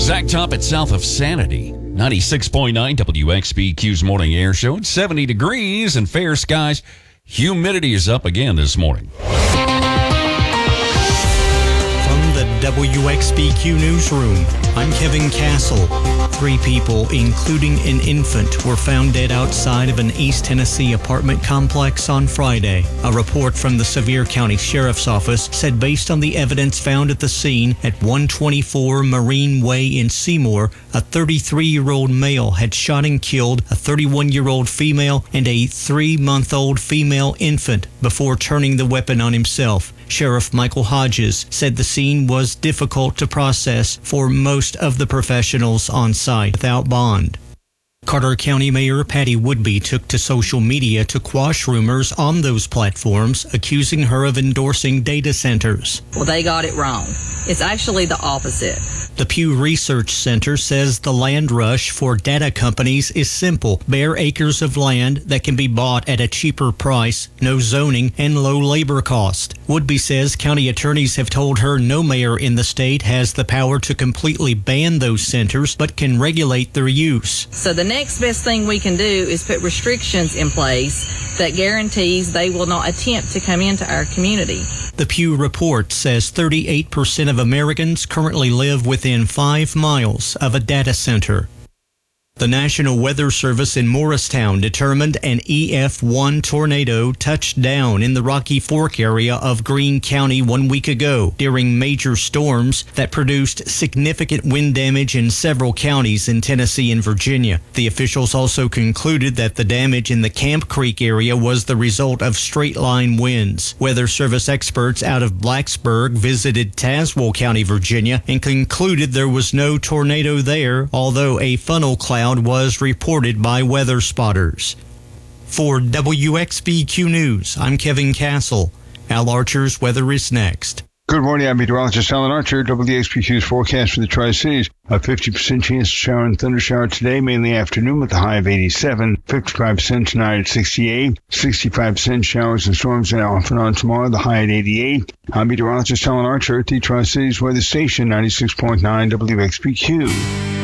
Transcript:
Zach Toppett south of Sanity. 96.9 WXBQ's Morning Air Show. It's 70 degrees and fair skies. Humidity is up again this morning. From the WXBQ Newsroom, I'm Kevin Castle. 3 people, including an infant, were found dead outside of an East Tennessee apartment complex on Friday. A report from the Sevier County Sheriff's Office said based on the evidence found at the scene at 124 Marine Way in Seymour, a 33-year-old male had shot and killed a 31-year-old female and a 3-month-old female infant before turning the weapon on himself. Sheriff Michael Hodges said the scene was difficult to process for most of the professionals on site without bond. Carter County Mayor Patty Woodby took to social media to quash rumors on those platforms, accusing her of endorsing data centers. Well, they got it wrong. It's actually the opposite. The Pew Research Center says the land rush for data companies is simple. Bare acres of land that can be bought at a cheaper price, no zoning, and low labor cost. Woodby says county attorneys have told her no mayor in the state has the power to completely ban those centers, but can regulate their use. So the next best thing we can do is put restrictions in place that guarantees they will not attempt to come into our community. The Pew report says 38% of Americans currently live within 5 miles of a data center. The National Weather Service in Morristown determined an EF1 tornado touched down in the Rocky Fork area of Greene County 1 week ago during major storms that produced significant wind damage in several counties in Tennessee and Virginia. The officials also concluded that the damage in the Camp Creek area was the result of straight-line winds. Weather Service experts out of Blacksburg visited Tazewell County, Virginia, and concluded there was no tornado there, although a funnel cloud was reported by weather spotters. For WXBQ News, I'm Kevin Castle. Al Archer's weather is next. Good morning, I'm meteorologist Alan Archer. WXBQ's forecast for the Tri-Cities. A 50% chance of shower and thundershower today, mainly afternoon with a high of 87. 55% tonight at 68. 65% showers and storms off and on tomorrow, the high at 88. I'm meteorologist Alan Archer at the Tri-Cities Weather Station, 96.9 WXBQ.